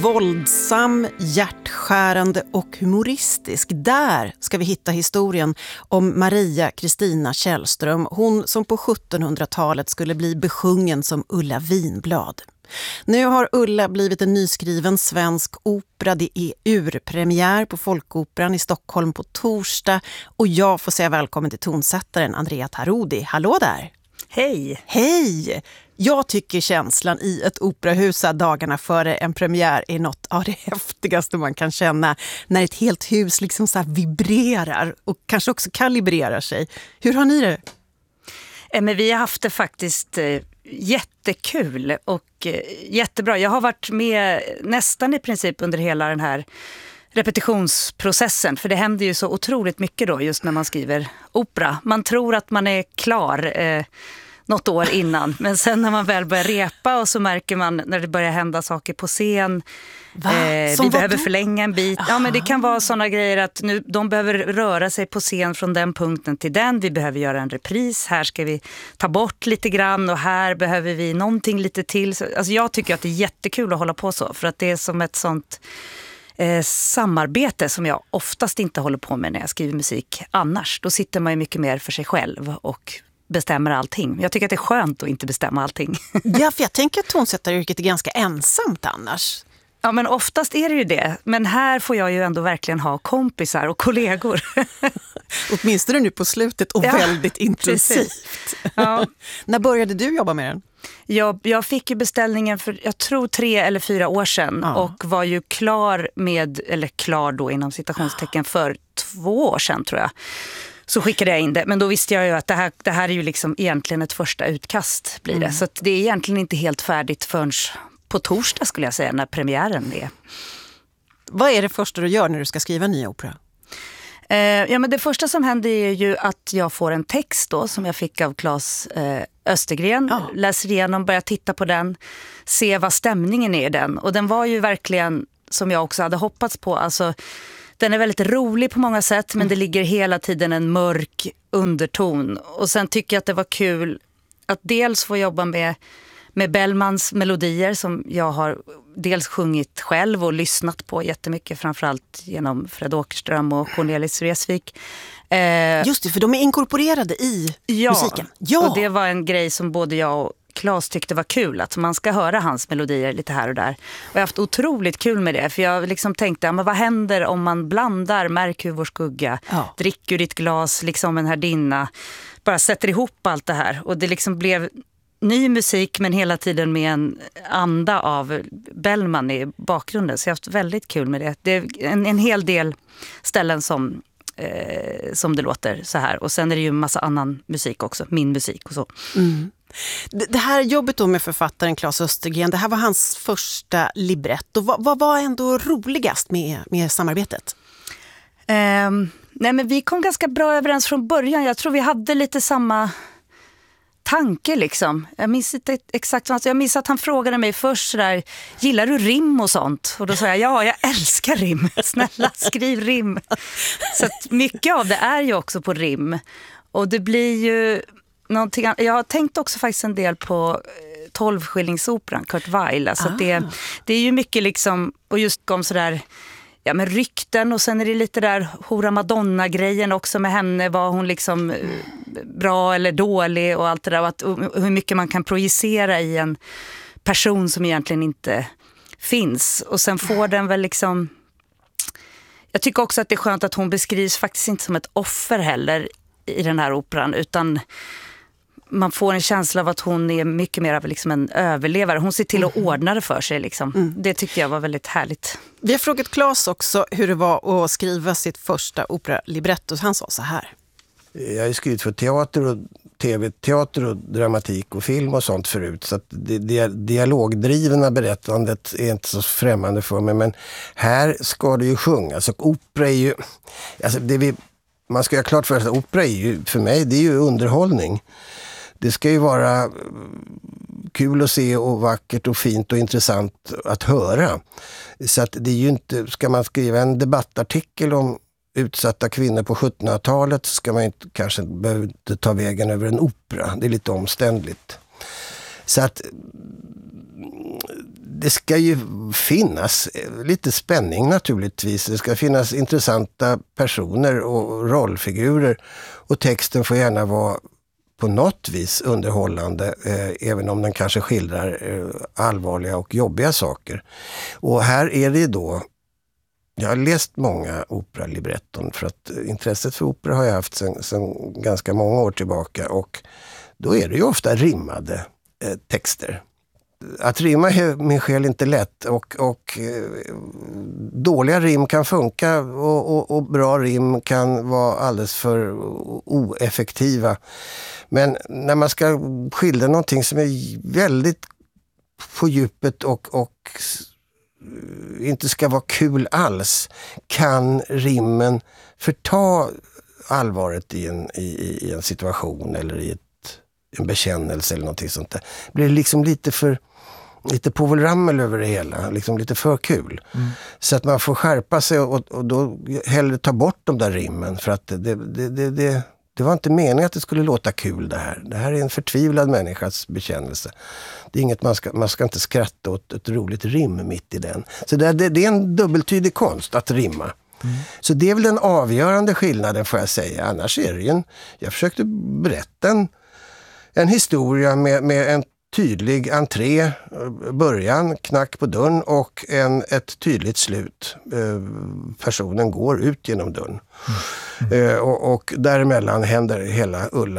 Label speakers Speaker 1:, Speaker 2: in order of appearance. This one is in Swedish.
Speaker 1: Våldsam, hjärtskärande och humoristisk. Där ska vi hitta historien om Maria Kristina Källström. Hon som på 1700-talet skulle bli besjungen som Ulla Vinblad. Nu har Ulla blivit en nyskriven svensk opera. Det är urpremiär på Folkoperan i Stockholm på torsdag. Och jag får säga välkommen till tonsättaren Andrea Tarodi. Hallå där!
Speaker 2: Hej!
Speaker 1: Hej! Jag tycker känslan i ett operahus dagarna före en premiär är något av det häftigaste man kan känna. När ett helt hus liksom så här vibrerar och kanske också kalibrerar sig. Hur har ni det?
Speaker 2: Men vi har haft det faktiskt jättekul och jättebra. Jag har varit med nästan i princip under hela den här repetitionsprocessen. För det händer ju så otroligt mycket då just när man skriver opera. Man tror att man är klar något år innan. Men sen när man väl börjar repa och så märker man när det börjar hända saker på scen. Vi behöver förlänga en bit. Ja, men det kan vara sådana grejer att nu, de behöver röra sig på scen från den punkten till den. Vi behöver göra en repris. Här ska vi ta bort lite grann och här behöver vi någonting lite till. Alltså jag tycker att det är jättekul att hålla på så. För att det är som ett sånt samarbete som jag oftast inte håller på med när jag skriver musik annars. Då sitter man ju mycket mer för sig själv och bestämmer allting. Jag tycker att det är skönt att inte bestämma allting.
Speaker 1: Ja, för jag tänker att tonsättaryrket är ganska ensamt annars.
Speaker 2: Ja, men oftast är det ju det. Men här får jag ju ändå verkligen ha kompisar och kollegor.
Speaker 1: Åtminstone nu på slutet och väldigt intensivt.
Speaker 2: Ja.
Speaker 1: När började du jobba med den?
Speaker 2: Jag fick ju beställningen för, jag tror 3 eller 4 år sedan. Och var ju klar med, eller klar då inom citationstecken för 2 år sedan tror jag. Så skickade jag in det. Men då visste jag ju att det här är ju liksom egentligen ett första utkast blir det. Så att det är egentligen inte helt färdigt förrän på torsdag skulle jag säga när premiären är.
Speaker 1: Vad är det första du gör när du ska skriva en ny opera?
Speaker 2: Ja, men det första som händer är ju att jag får en text då som jag fick av Claes Östergren. Läser igenom, börjar titta på den, se vad stämningen är i den. Och den var ju verkligen som jag också hade hoppats på. Alltså, den är väldigt rolig på många sätt men det ligger hela tiden en mörk underton. Och sen tycker jag att det var kul att dels få jobba med Bellmans melodier som jag har dels sjungit själv och lyssnat på jättemycket, framförallt genom Fred Åkerström och Cornelis Vreeswijk.
Speaker 1: Just det, för de är inkorporerade i musiken. Ja,
Speaker 2: och det var en grej som både jag och Claes tyckte var kul, att man ska höra hans melodier lite här och där. Och jag har haft otroligt kul med det, för jag liksom tänkte, men vad händer om man blandar Märk hur vår skugga, drick ur ditt glas, liksom en härdinna, bara sätter ihop allt det här. Och det liksom blev ny musik men hela tiden med en anda av Bellman i bakgrunden. Så jag har haft väldigt kul med det. Det är en hel del ställen som det låter så här. Och sen är det ju en massa annan musik också, min musik och så.
Speaker 1: Mm. Det här jobbet då med författaren Claes Östergren, det här var hans första libretto. Vad var ändå roligast med samarbetet?
Speaker 2: Nej, men vi kom ganska bra överens från början. Jag tror vi hade lite samma tanke liksom. Jag minns inte exakt vad jag minns att han frågade mig först sådär, gillar du rim och sånt? Och då sa jag älskar rim. Snälla, skriv rim. Så att mycket av det är ju också på rim. Och det blir ju någonting. Jag har tänkt också faktiskt en del på 12-skillingsoperan, Kurt Weill. Alltså det är ju mycket liksom, och just kom sådär, ja, men rykten, och sen är det lite där Hora Madonna-grejen också med henne, var hon liksom bra eller dålig och allt det där, och hur mycket man kan projicera i en person som egentligen inte finns. Och sen får den väl liksom, jag tycker också att det är skönt att hon beskrivs faktiskt inte som ett offer heller i den här operan, utan man får en känsla av att hon är mycket mer av liksom en överlevare. Hon ser till att ordna det för sig. Liksom. Det tyckte jag var väldigt härligt.
Speaker 1: Vi har frågat Claes också hur det var att skriva sitt första operalibretto. Han sa så här.
Speaker 3: Jag har ju skrivit för teater och tv-teater och dramatik och film och sånt förut. Så att det dialogdrivna berättandet är inte så främmande för mig. Men här ska det ju sjungas. Och opera är ju... Alltså man ska ha klart för sig att opera är ju, för mig, det är ju underhållning. Det ska ju vara kul att se och vackert och fint och intressant att höra. Så att det är ju inte, ska man skriva en debattartikel om utsatta kvinnor på 1700-talet, så ska man inte, kanske behöva ta vägen över en opera. Det är lite omständligt. Så att Det ska ju finnas lite spänning naturligtvis. Det ska finnas intressanta personer och rollfigurer. Och texten får gärna vara på något vis underhållande, även om den kanske skildrar allvarliga och jobbiga saker. Och här är det då, jag har läst många operalibretton för att intresset för opera har jag haft sedan ganska många år tillbaka, och då är det ju ofta rimmade texter. Att rimma är min själ inte lätt, och dåliga rim kan funka och bra rim kan vara alldeles för oeffektiva. Men när man ska skildra någonting som är väldigt på djupet och inte ska vara kul alls, kan rimmen förta allvaret i en situation eller i en bekännelse eller någonting sånt där. Blir det liksom lite påvelrammel över det hela, liksom lite för kul. Så att man får skärpa sig och då hellre ta bort de där rimmen, för att det var inte meningen att det skulle låta kul det här. Det här är en förtvivlad människas bekännelse. Det är inget man ska inte skratta åt ett roligt rim mitt i den. Så det är en dubbeltydig konst att rimma. Så det är väl den avgörande skillnaden, får jag säga. Annars är det ju jag försökte berätta en historia med en tydlig entré, början, knack på dörren och ett tydligt slut. Personen går ut genom dörren. Och däremellan händer hela Ulla